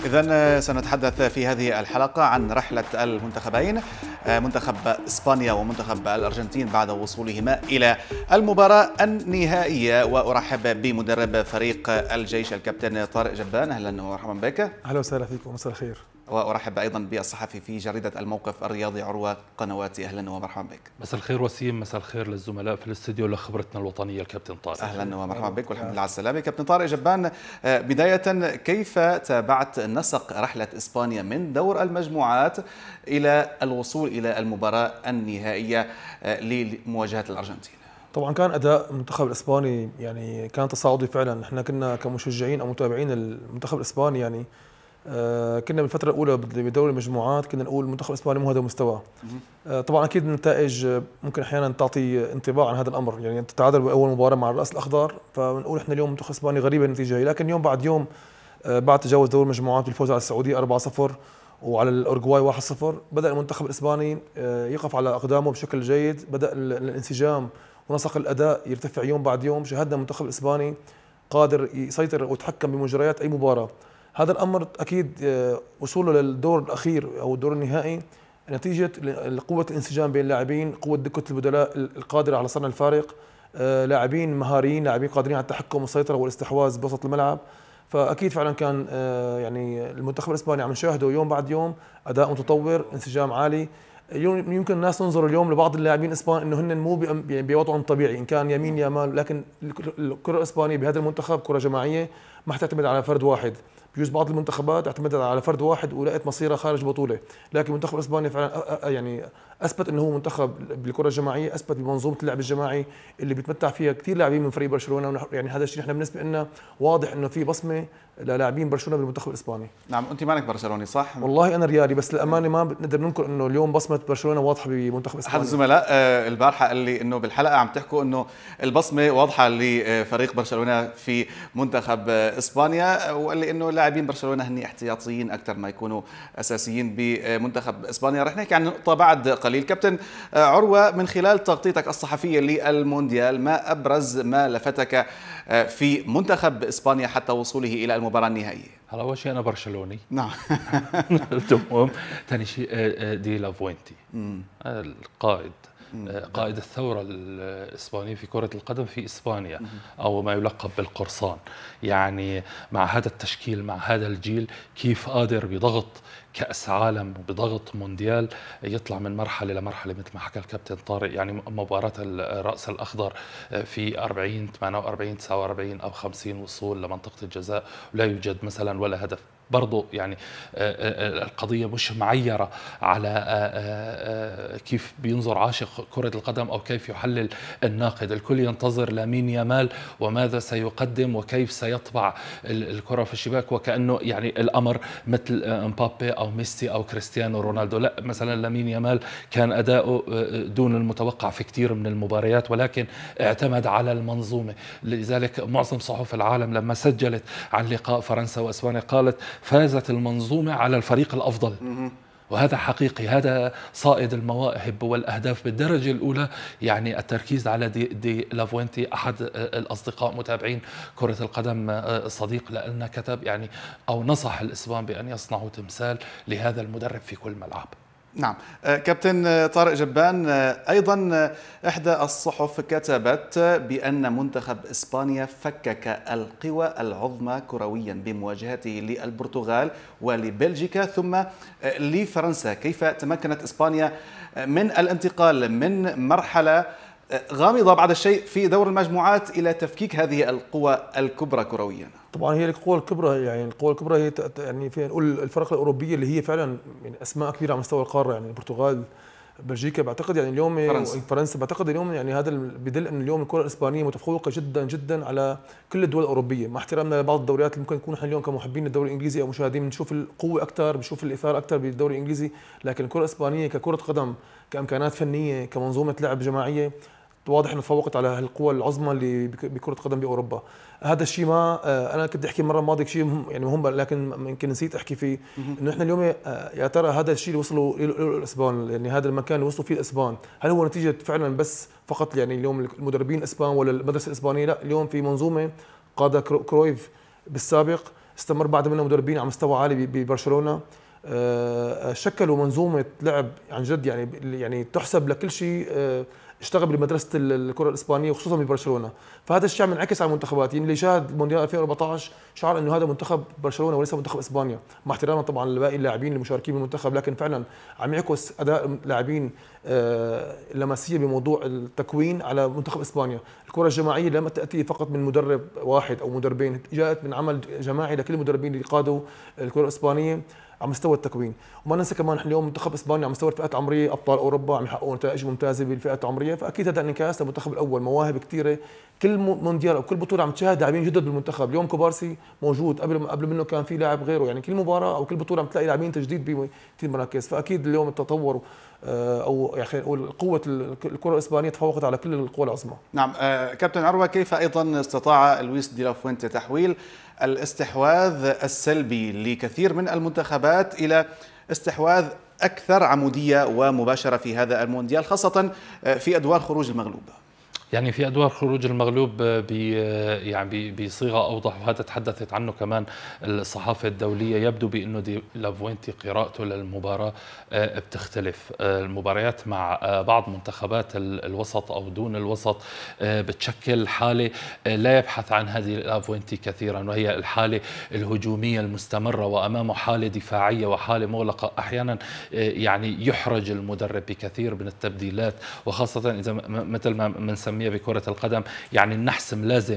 إذن سنتحدث في هذه الحلقة عن رحلة المنتخبين، منتخب إسبانيا ومنتخب الأرجنتين بعد وصولهما إلى المباراة النهائية. وأرحب بمدرب فريق الجيش الكابتن طارق جبان. أهلا ومرحبا بك. أهلا وسهلا فيكم ومساء الخير. وأرحب أيضا بالصحفي في جريدة الموقف الرياضي عروة قنواتي. أهلا ومرحبا بك. مساء الخير وسيم، مساء الخير للزملاء في الاستديو لخبرتنا الوطنية الكابتن طارق. أهلا ومرحبا بك والحمد لله على السلامة. كابتن طارق جبان، بداية كيف تابعت نسق رحلة إسبانيا من دور المجموعات إلى الوصول إلى المباراة النهائية لمواجهة الأرجنتين؟ طبعا كان اداء المنتخب الاسباني يعني كان تصاعدي فعلا. احنا كنا كمشجعين او متابعين المنتخب الاسباني يعني كنا بالفتره الاولى بدوري المجموعات كنا نقول المنتخب الاسباني مو هذا المستوى. طبعا اكيد النتائج ممكن احيانا تعطي انطباع عن هذا الامر، يعني تتعادل باول مباراه مع الراس الاخضر، فبنقول احنا اليوم المنتخب الاسباني غريبه النتيجه هي، لكن يوم بعد يوم بعد تجاوز دور المجموعات بالفوز على السعوديه 4-0 وعلى الاورجواي 1-0 بدا المنتخب الاسباني يقف على اقدامه بشكل جيد، بدا الانسجام ونسق الاداء يرتفع يوم بعد يوم. شاهدنا المنتخب الاسباني قادر يسيطر ويتحكم بمجريات اي مباراه. هذا الامر اكيد وصوله للدور الاخير او الدور النهائي نتيجه قوه الانسجام بين اللاعبين، قوه دكه البدلاء القادره على صنع الفارق، لاعبين مهاريين، لاعبين قادرين على التحكم والسيطره والاستحواذ بوسط الملعب. فاكيد فعلا كان يعني المنتخب الاسباني عم نشاهده يوم بعد يوم اداء متطور، انسجام عالي. يمكن الناس تنظر اليوم لبعض اللاعبين الاسبان انه هن مو بوضعهم الطبيعي، ان كان يمين يامال، لكن الكره الاسبانيه بهذا المنتخب كره جماعيه ما حتعتمد على فرد واحد. بجوز بعض المنتخبات اعتمدت على فرد واحد ولقت مصيرها خارج بطوله، لكن المنتخب الاسباني فعلا يعني اثبت انه هو منتخب بالكره الجماعيه، اثبت بمنظومه اللعب الجماعي اللي بيتمتع فيها كثير لاعبين من فريق برشلونه. يعني هذا الشيء احنا بالنسبه لنا واضح انه في بصمه للاعبين برشلونه بالمنتخب الاسباني. نعم، انت مالك برشلوني صح؟ والله انا ريالي، بس للامانه ما بنقدر ننكر انه اليوم بصمه برشلونه واضحه بمنتخب اسبانيا. احد الزملاء البارحه قال لي انه بالحلقه عم تحكوا انه البصمه واضحه لفريق برشلونه في منتخب اسبانيا، وقال لي انه لاعبين برشلونه هني احتياطيين اكثر ما يكونوا اساسيين بمنتخب اسبانيا. رح نحكي عن نقطه بعد قليل. كابتن عروه، من خلال تغطيتك الصحفيه للمونديال ما ابرز ما لفتك في منتخب اسبانيا حتى وصوله الى المباراه النهائيه؟ هلا اول شيء انا برشلوني. نعم. تمام. ثاني شيء دي لافوينتي القائد، قائد الثورة الإسبانية في كرة القدم في إسبانيا، أو ما يلقب بالقرصان. يعني مع هذا التشكيل، مع هذا الجيل، كيف قادر بضغط كأس عالم وبضغط مونديال يطلع من مرحلة لمرحلة مثل ما حكى الكابتن طارق. يعني مباراة الرأس الأخضر في 40 48 49 أو 50 وصول لمنطقة الجزاء ولا يوجد مثلا ولا هدف. برضو يعني القضية مش معيرة على كيف بينظر عاشق كرة القدم أو كيف يحلل الناقد. الكل ينتظر لامين يامال وماذا سيقدم وكيف سيطبع الكرة في الشباك، وكأنه يعني الأمر مثل امبابي أو ميسي أو كريستيانو رونالدو. لا، مثلا لامين يامال كان أداؤه دون المتوقع في كثير من المباريات، ولكن اعتمد على المنظومة. لذلك معظم صحف العالم لما سجلت عن لقاء فرنسا وإسبانيا قالت فازت المنظومة على الفريق الأفضل. وهذا حقيقي، هذا صائد المواهب والأهداف بالدرجة الأولى. يعني التركيز على دي لافوينتي، أحد الأصدقاء متابعين كرة القدم صديق لنا كتب يعني أو نصح الإسبان بأن يصنعوا تمثال لهذا المدرب في كل ملعب. نعم. كابتن طارق جبان، أيضا إحدى الصحف كتبت بأن منتخب إسبانيا فكك القوى العظمى كرويا بمواجهته للبرتغال ولبلجيكا ثم لفرنسا. كيف تمكنت إسبانيا من الانتقال من مرحلة غامضة بعد الشيء في دور المجموعات إلى تفكيك هذه القوى الكبرى كرويا؟ طبعا هي القوى الكبرى، يعني القوى الكبرى هي يعني فينا نقول الفرق الأوروبية اللي هي فعلا يعني أسماء كبيرة على مستوى القارة، يعني البرتغال، بلجيكا، بعتقد يعني اليوم فرنسا بعتقد اليوم يعني هذا بدل ان اليوم الكره الاسبانيه متفوقه جدا جدا على كل الدول الاوروبيه، مع احترامنا لبعض الدوريات اللي ممكن نكون احنا اليوم كمحبين للدوري الانجليزي او مشاهدين بنشوف القوه اكثر، بنشوف الاثاره اكثر بالدوري الانجليزي، لكن الكره الاسبانيه ككره قدم، كامكانات فنيه، كمنظومه لعب جماعيه، واضح انه تفوقت على القوى العظمى اللي بكره قدم باوروبا. هذا الشيء ما انا كنت احكي المره الماضيه شيء يعني مهم، لكن يمكن نسيت احكي فيه، انه احنا اليوم يا ترى هذا الشيء اللي وصلوا له الاسبان، يعني هذا المكان اللي وصلوا فيه الاسبان، هل هو نتيجه فعلا بس فقط يعني اليوم المدربين الاسبان ولا المدرسه الاسبانيه؟ لا، اليوم في منظومه قادها كرويف بالسابق، استمر بعد منه مدربين على مستوى عالي ببرشلونه. شكلوا منظومه لعب عن جد، يعني تحسب لكل شيء. اشتغل بمدرسه الكره الاسبانيه وخصوصا ببرشلونه، فهذا الشيء منعكس على المنتخبات. يعني اللي شاهد المونديال 2014 شعر انه هذا منتخب برشلونه وليس منتخب اسبانيا، مع احترامنا طبعا لباقي اللاعبين المشاركين بالمنتخب، لكن فعلا عم يعكس اداء لاعبين لمسيه بموضوع التكوين على منتخب اسبانيا. الكره الجماعيه لم تاتي فقط من مدرب واحد او مدربين، جاءت من عمل جماعي لكل المدربين اللي قادوا الكره الاسبانيه على مستوى التكوين. وما ننسى كمان احنا اليوم منتخب اسبانيا على مستوى الفئات العمريه ابطال اوروبا عم يحققوا نتائج ممتازه بالفئات العمريه، فاكيد هذا انعكاس للمنتخب الاول. مواهب كثيره، كل مونديال او كل بطوله عم تشاهد لاعبين جدد بالمنتخب. اليوم كوبارسي موجود، قبل منه كان في لاعب غيره، يعني كل مباراه او كل بطوله عم تلاقي لاعبين تجديد بكثير مراكز. فاكيد اليوم التطور او يعني خلينا نقول قوه الكره الاسبانيه تفوقت على كل القوى العظمى. نعم. كابتن عروه، كيف ايضا استطاع لويس دي لا فوينتي تحويل الاستحواذ السلبي لكثير من المنتخبات الى استحواذ أكثر عمودية ومباشرة في هذا المونديال، خاصة في أدوار خروج المغلوب؟ يعني في ادوار خروج المغلوب يعني بصيغه اوضح، وهذا تحدثت عنه كمان الصحافه الدوليه. يبدو بانه دي لافوينتي قراءته للمباراه بتختلف. المباريات مع بعض منتخبات الوسط او دون الوسط بتشكل حاله لا يبحث عن هذه لافوينتي كثيرا، وهي الحاله الهجوميه المستمره، وامامه حاله دفاعيه وحاله مغلقه. احيانا يعني يحرج المدرب بكثير من التبديلات، وخاصه اذا مثل ما بنسميه بكرة القدم يعني النحسم لازم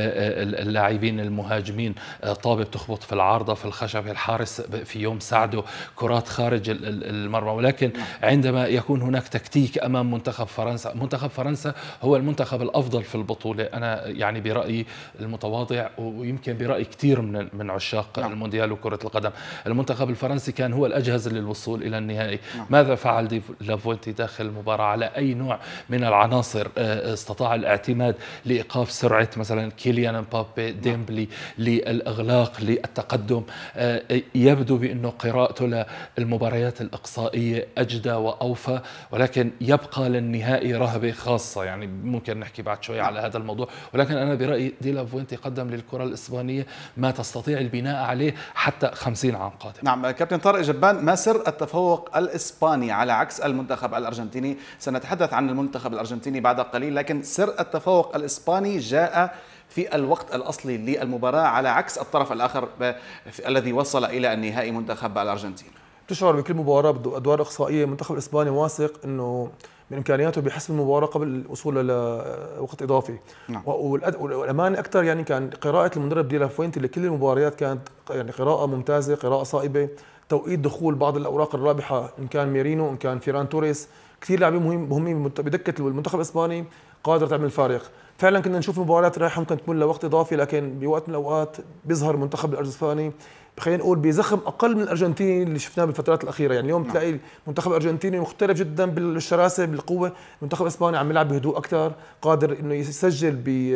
اللاعبين المهاجمين طابة بتخبط في العارضة في الخشب، الحارس في يوم ساعده كرات خارج المرمى. ولكن عندما يكون هناك تكتيك أمام منتخب فرنسا، منتخب فرنسا هو المنتخب الأفضل في البطولة. أنا يعني برأيي المتواضع ويمكن برأي كثير من عشاق المونديال وكرة القدم، المنتخب الفرنسي كان هو الأجهز للوصول إلى النهائي. ماذا فعل دي لافوينتي داخل المباراة؟ على أي نوع من العناصر استطاع الاعتماد لإيقاف سرعة مثلا كيليان امبابي، ديمبلي، للإغلاق، للتقدم. يبدو بأنه قراءته للمباريات الإقصائية أجدى وأوفى، ولكن يبقى للنهائي رهبة خاصة. يعني ممكن نحكي بعد شوي على هذا الموضوع، ولكن أنا برأيي دي لافوينتي قدم للكرة الإسبانية ما تستطيع البناء عليه حتى 50 عام قادم. نعم. كابتن طارق جبان، ما سر التفوق الإسباني على عكس المنتخب الأرجنتيني؟ سنتحدث عن المنتخب الأرجنتيني بعد قليل، لكن سر التفوق الإسباني جاء في الوقت الأصلي للمباراة على عكس الطرف الآخر الذي وصل إلى النهائي منتخب الأرجنتين. تشعر بكل مباراة بأدوار إقصائية المنتخب الإسباني واثق أنه من إمكانياته بحسم المباراة قبل الوصول لوقت إضافي. نعم. والأمان أكثر يعني كان قراءة المدرب دي لا فوينتي لكل المباريات كانت يعني قراءة ممتازة، قراءة صائبة. توقيت دخول بعض الأوراق الرابحة إن كان ميرينو إن كان فيران توريس، كثير لاعبين مهمين بدكة المنتخب الإسباني قادر تعمل فارق. فعلا كنا نشوف مباريات رايحة ممكن تكون لوقت إضافي، لكن بوقت من الأوقات بيظهر المنتخب الأسباني خلينا نقول بزخم اقل من الارجنتيني اللي شفناه بالفترات الاخيره. يعني اليوم تلاقي المنتخب الارجنتيني مختلف جدا بالشراسه بالقوه، المنتخب الاسباني عم يلعب بهدوء اكثر، قادر انه يسجل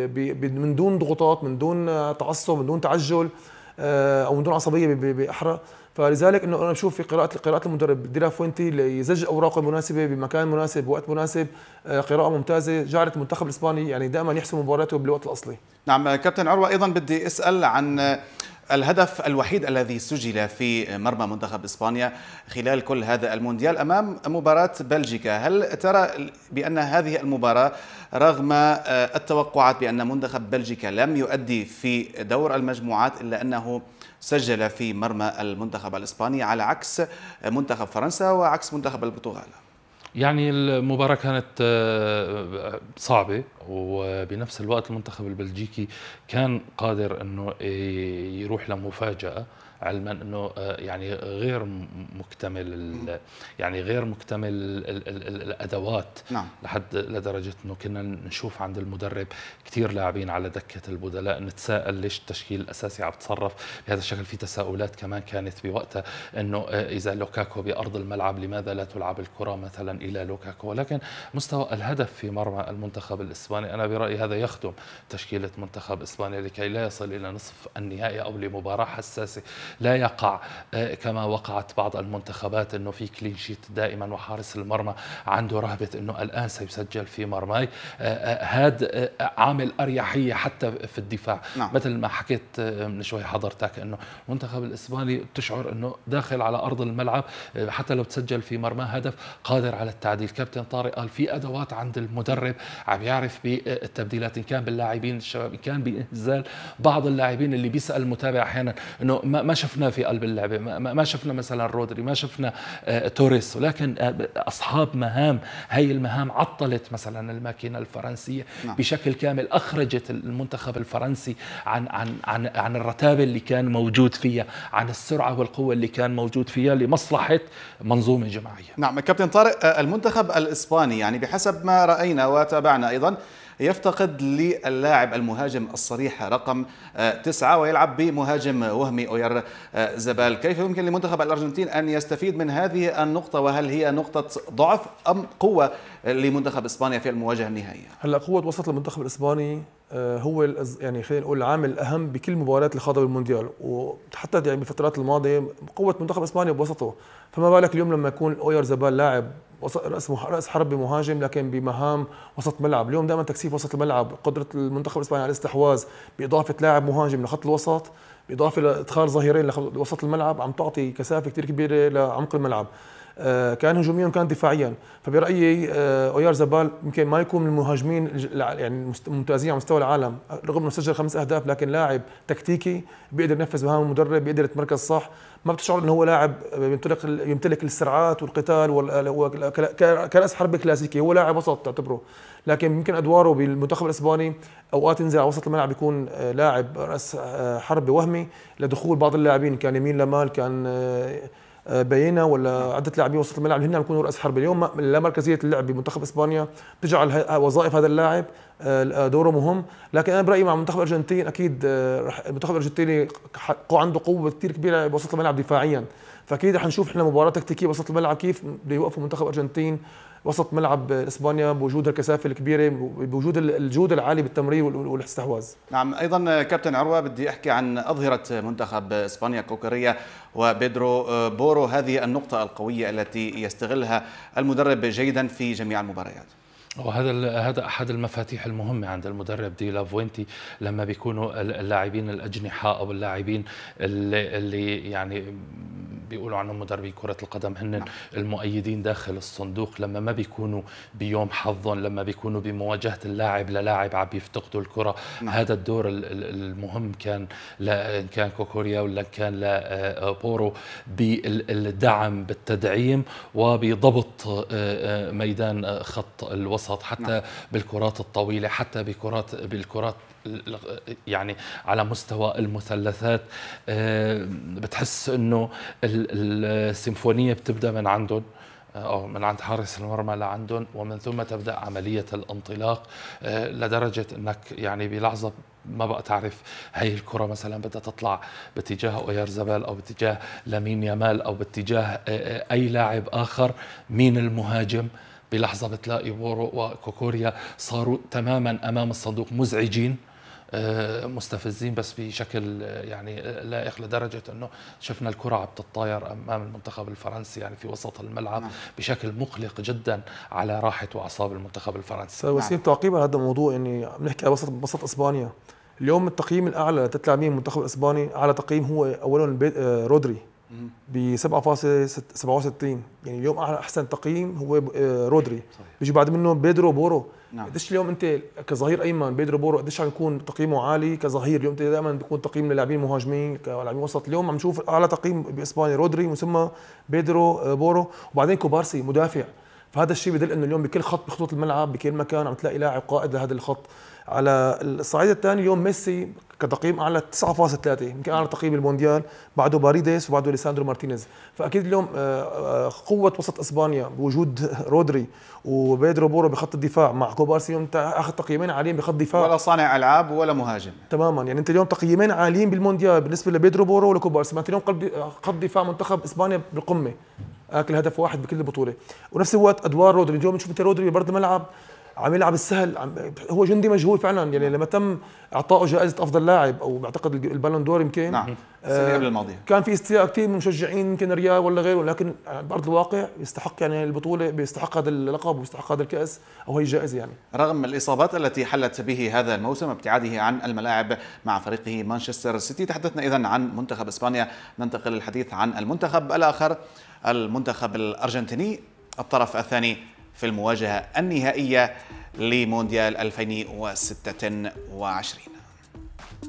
من دون ضغوطات، من دون تعصب، من دون تعجل او من دون عصبيه باحرى. فلذلك انه انا بشوف في قراءه المدرب دي لا فوينتي يسجل اوراقه المناسبه بمكان مناسب بوقت مناسب، قراءه ممتازه جعلت المنتخب الاسباني يعني دائما يحسم مباراته بالوقت الاصلي. نعم. كابتن عروه، ايضا بدي اسال عن الهدف الوحيد الذي سجل في مرمى منتخب إسبانيا خلال كل هذا المونديال أمام مباراة بلجيكا. هل ترى بأن هذه المباراة رغم التوقعات بأن منتخب بلجيكا لم يؤدي في دور المجموعات إلا أنه سجل في مرمى المنتخب الإسباني على عكس منتخب فرنسا وعكس منتخب البرتغال؟ يعني المباراة كانت صعبة، وبنفس الوقت المنتخب البلجيكي كان قادر انه يروح لمفاجأة، علما انه يعني غير مكتمل الادوات. نعم. لدرجه انه كنا نشوف عند المدرب كثير لاعبين على دكه البدلاء، نتساءل ليش التشكيل الاساسي عم تصرف بهذا الشكل. في تساؤلات كمان كانت بوقتها انه اذا لوكاكو بارض الملعب لماذا لا تلعب الكره مثلا الى لوكاكو. ولكن مستوى الهدف في مرمى المنتخب الاسباني الإسباني. أنا برأيي هذا يخدم تشكيلة منتخب إسبانيا لكي لا يصل إلى نصف النهائي أو لمباراة حساسة، لا يقع كما وقعت بعض المنتخبات أنه في كلين شيت دائما وحارس المرمى عنده رهبة أنه الآن سيسجل في مرماي. هذا عامل أريحية حتى في الدفاع. نعم. مثل ما حكيت من شوي حضرتك أنه المنتخب الإسباني تشعر أنه داخل على أرض الملعب حتى لو تسجل في مرمى هدف قادر على التعديل. كابتن طارق قال في أدوات عند المدرب عم يعرف بالتبديلات، إن كان باللاعبين الشباب، إن كان بإنزال بعض اللاعبين اللي بيسأل المتابع أحيانا أنه ما شفنا في قلب اللعبة، ما شفنا مثلا رودري، ما شفنا توريس، ولكن أصحاب مهام، هي المهام عطلت مثلا الماكينة الفرنسية بشكل كامل، أخرجت المنتخب الفرنسي عن الرتابة اللي كان موجود فيها، عن السرعة والقوة اللي كان موجود فيها لمصلحة منظومة جماعية. نعم كابتن طارق، المنتخب الإسباني يعني بحسب ما رأينا وتابعنا أيضا يفتقد للاعب المهاجم الصريح رقم 9 ويلعب بمهاجم وهمي أويار زبال. كيف يمكن لمنتخب الأرجنتين أن يستفيد من هذه النقطة، وهل هي نقطة ضعف أم قوة لمنتخب إسبانيا في المواجهة النهائية؟ هلا قوة وسط المنتخب الإسباني هو يعني خلينا نقول العامل الأهم بكل مباريات اللي خاضها بالمونديال، وحتى يعني بالفترات الماضية قوة منتخب إسبانيا بوسطه، فما بالك اليوم لما يكون أويار زبال لاعب رأس حربي مهاجم لكن بمهام وسط ملعب. اليوم دائما تكثيف وسط الملعب، قدرة المنتخب الإسباني على الاستحواذ بإضافة لاعب مهاجم لخط الوسط، بإضافة لإدخال ظهيرين لوسط الملعب، عم تعطي كثافة كثير كبيرة لعمق الملعب. كان هجوميا وكان دفاعيا. فبرأيي أويار زبال يمكن ما يكون من المهاجمين يعني ممتازين على مستوى العالم، رغم انه سجل 5 أهداف، لكن لاعب تكتيكي بيقدر ينفذ مهام المدرب، بيقدر يتمركز صح، ما بتشعر انه هو لاعب يمتلك السرعات والقتال كرأس حربة كلاسيكي، هو لاعب وسط تعتبره. لكن يمكن ادواره بالمنتخب الاسباني اوقات ينزل على وسط الملعب يكون لاعب رأس حربة وهمي لدخول بعض اللاعبين، كان يمين لمال، كان بينا، ولا عده لاعبين وسط الملعب هن بيكونوا راس حربه. اليوم لا مركزيه اللعب بمنتخب اسبانيا بتجعل وظائف هذا اللاعب دوره مهم. لكن انا برايي مع المنتخب الارجنتيني اكيد المنتخب الارجنتيني عنده قوه كثير كبيره بوسط الملعب دفاعيا، فاكيد رح نشوف احنا مباراه تكتيكيه وسط الملعب كيف بده يوقفوا منتخب الارجنتين وسط ملعب اسبانيا بوجود الكثافه الكبيره، بوجود الجوده العاليه بالتمرير والاستحواذ. نعم ايضا كابتن عروه بدي احكي عن اظهره منتخب اسبانيا كوكوريا وبيدرو بورو، هذه النقطه القويه التي يستغلها المدرب جيدا في جميع المباريات. وهذا احد المفاتيح المهمه عند المدرب دي لافوينتي، لما بيكونوا اللاعبين الاجنحه او اللاعبين اللي يعني بيقولوا عنهم مدربي كرة القدم هن المؤيدين داخل الصندوق، لما ما بيكونوا بيوم حظهم، لما بيكونوا بمواجهة اللاعب للاعب عم يفتقدوا الكرة. هذا الدور المهم كان كان كوكوريا ولا كان لبورو بالدعم بالتدعيم وبضبط ميدان خط الوسط، حتى بالكرات الطويلة، حتى بالكرات يعني على مستوى المثلثات. بتحس انه السيمفونية بتبدأ من عندهم أو من عند حارس المرمى لعندهم، ومن ثم تبدأ عملية الانطلاق لدرجة أنك يعني بلحظة ما بقى تعرف هي الكرة مثلا بدها تطلع باتجاه أويار زبال أو باتجاه لامين يامال أو باتجاه أي لاعب آخر، مين المهاجم. بلحظة بتلاقي بورو وكوكوريا صاروا تماما أمام الصندوق، مزعجين مستفزين بس بشكل يعني لائق، لدرجة أنه شفنا الكرة عم تتطاير أمام المنتخب الفرنسي يعني في وسط الملعب بشكل مقلق جدا على راحة وأعصاب المنتخب الفرنسي. وسيم تعقيب على هذا الموضوع، اني بنحكي على وسط اسبانيا. اليوم التقييم الاعلى لثلاث لاعبين المنتخب الاسباني على تقييم هو اولا رودري ب 7.67، يعني اليوم احسن تقييم هو رودري. بيجي بعد منه بيدرو بورو. قديش اليوم انت كظهير ايمن بيدرو بورو قديش عم يكون تقييمه عالي كظهير؟ اليوم انت دائما بيكون تقييم للاعبين مهاجمين كلاعبين وسط، اليوم عم نشوف اعلى تقييم باسبانيا رودري ثم بيدرو بورو وبعدين كوبارسي مدافع. فهذا الشيء بدل انه اليوم بكل خط بخطوط الملعب بكل مكان عم تلاقي لاعب قائد لهذا الخط. على الصعيد الثاني اليوم ميسي كتقييم اعلى 9.3، يمكن اعلى تقييم المونديال، بعده باريديس وبعده ليساندرو مارتينيز. فاكيد اليوم قوه وسط اسبانيا بوجود رودري وبيدرو بورو بخط الدفاع مع كوبارسي، اليوم انت اخذ تقييمين عاليين بخط دفاع، ولا صانع العاب ولا مهاجم تماما. يعني انت اليوم تقييمين عاليين بالمونديال بالنسبه لبيدرو بورو ولكوبارسي، ما انت اليوم خط دفاع منتخب اسبانيا بالقمه، اكل هدف واحد بكل البطوله. ونفس الوقت ادوار رودري، اليوم نشوف انت رودري ببرد الملعب عم يلعب السهل، هو جندي مجهول فعلا. يعني لما تم اعطائه جائزه افضل لاعب، او بعتقد البالون دور يمكن، نعم السنة قبل الماضية، كان في استياء كثير من مشجعين يمكن ريال ولا غيره، لكن بارض الواقع يستحق يعني البطوله، بيستحق هذا اللقب ويستحق هذا الكاس او هي الجائزه يعني. رغم الإصابات التي حلت به هذا الموسم، ابتعاده عن الملاعب مع فريقه مانشستر سيتي. تحدثنا إذن عن منتخب إسبانيا، ننتقل للحديث عن المنتخب الآخر، المنتخب الأرجنتيني، الطرف الثاني في المواجهة النهائية لمونديال 2026.